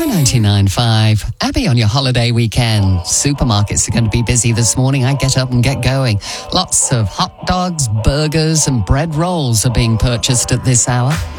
99.5. Abby on your holiday weekend. Supermarkets are going to be busy this morning. I get up and get going. Lots of hot dogs, burgers and bread rolls are being purchased at this hour.